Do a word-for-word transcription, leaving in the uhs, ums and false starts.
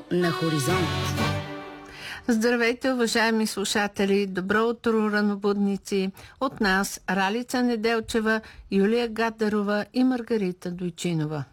Радиото на Хоризонт. Здравейте, уважаеми слушатели! Добро утро, ранобудници! От нас Ралица Неделчева, Юлия Гадарова и Маргарита Дойчинова.